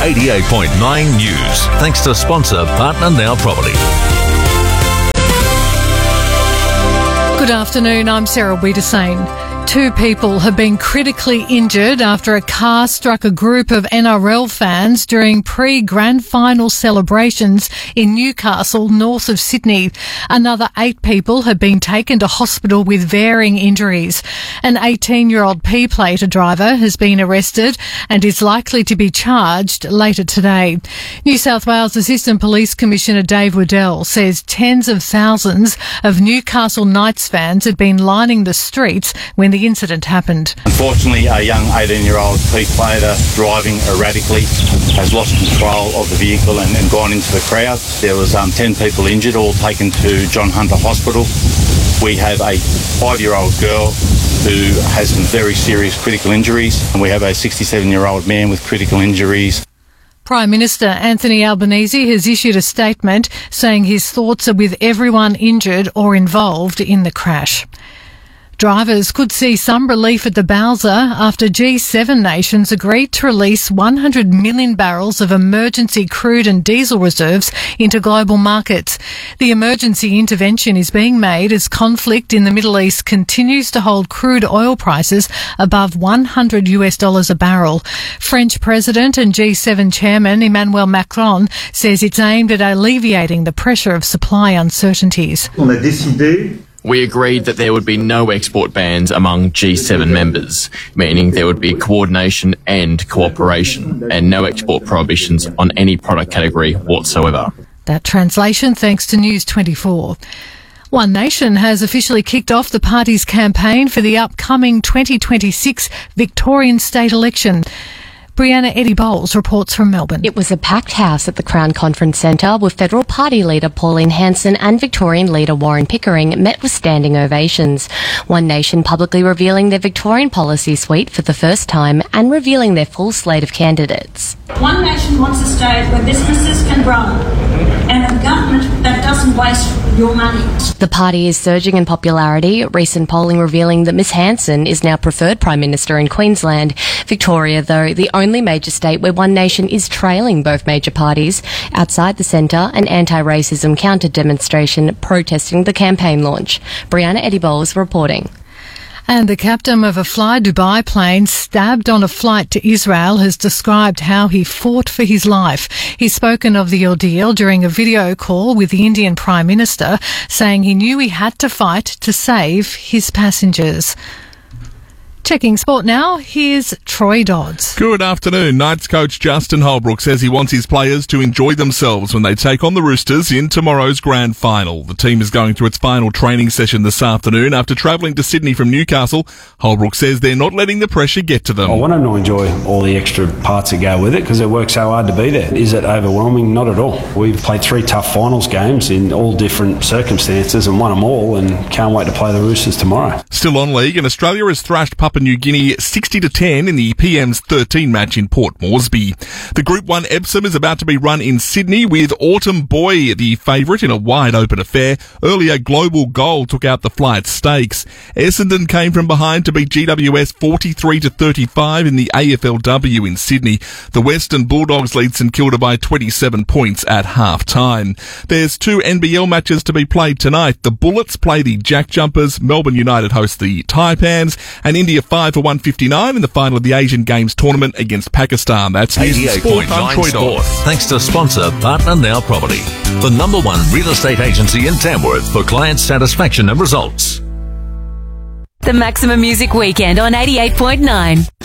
88.9 News. Thanks to sponsor Partner Now Property. Good afternoon, I'm Sarah Wiedersane. 2 people have been critically injured after a car struck a group of NRL fans during pre-grand final celebrations in Newcastle, north of Sydney. Another 8 people have been taken to hospital with varying injuries. An 18-year-old P-Plate driver has been arrested and is likely to be charged later today. New South Wales Assistant Police Commissioner Dave Waddell says tens of thousands of Newcastle Knights fans had been lining the streets when the incident happened. Unfortunately, a young 18-year-old P-Plater driving erratically has lost control of the vehicle and gone into the crowd. There was 10 people injured, all taken to John Hunter Hospital. We have a 5-year-old girl who has some very serious critical injuries, and we have a 67-year-old man with critical injuries. Prime Minister Anthony Albanese has issued a statement saying his thoughts are with everyone injured or involved in the crash. Drivers could see some relief at the Bowser after G7 nations agreed to release 100 million barrels of emergency crude and diesel reserves into global markets. The emergency intervention is being made as conflict in the Middle East continues to hold crude oil prices above $100 a barrel. French President and G7 Chairman Emmanuel Macron says it's aimed at alleviating the pressure of supply uncertainties. We agreed that there would be no export bans among G7 members, meaning there would be coordination and cooperation, and no export prohibitions on any product category whatsoever. That translation thanks to News 24. One Nation has officially kicked off the party's campaign for the upcoming 2026 Victorian state election. Brianna Eddie Bowles reports from Melbourne. It was a packed house at the Crown Conference Centre with Federal Party leader Pauline Hanson and Victorian leader Warren Pickering met with standing ovations. One Nation publicly revealing their Victorian policy suite for the first time and revealing their full slate of candidates. One Nation wants a state where businesses can grow and a government that doesn't waste your money. The party is surging in popularity, recent polling revealing that Ms Hanson is now preferred Prime Minister in Queensland. Victoria, though, the only major state where One Nation is trailing both major parties. Outside the centre, an anti-racism counter-demonstration protesting the campaign launch. Brianna Eddie Bowles reporting. And the captain of a Fly Dubai plane stabbed on a flight to Israel has described how he fought for his life. He's spoken of the ordeal during a video call with the Indian Prime Minister, saying he knew he had to fight to save his passengers. Checking sport now, here's Troy Dodds. Good afternoon. Knights coach Justin Holbrook says he wants his players to enjoy themselves when they take on the Roosters in tomorrow's grand final. The team is going through its final training session this afternoon after travelling to Sydney from Newcastle. Holbrook says they're not letting the pressure get to them. I want them to enjoy all the extra parts that go with it because it works so hard to be there. Is it overwhelming? Not at all. We've played 3 tough finals games in all different circumstances and won them all, and can't wait to play the Roosters tomorrow. Still on league, and Australia has thrashed Papua New Guinea 60-10 in the PM's 13 match in Port Moresby. The Group 1 Epsom is about to be run in Sydney with Autumn Boy the favourite in a wide open affair. Earlier, Global Gold took out the Flight Stakes. Essendon came from behind to beat GWS 43-35 in the AFLW in Sydney. The Western Bulldogs lead St Kilda by 27 points at half-time. There's 2 NBL matches to be played tonight. The Bullets play the Jack Jumpers, Melbourne United host the Taipans, and India 5 for 159 in the final of the Asian Games tournament against Pakistan. That's 88.9 Sport. Thanks to sponsor Partner Now Property, the #1 real estate agency in Tamworth for client satisfaction and results. The Maximum Music Weekend on 88.9.